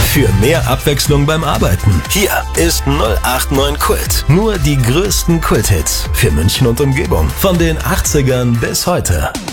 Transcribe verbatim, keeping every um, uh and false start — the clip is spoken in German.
Für mehr Abwechslung beim Arbeiten. Hier ist null acht neun Kult. Nur die größten Kult-Hits für München und Umgebung. Von den achtzigern bis heute.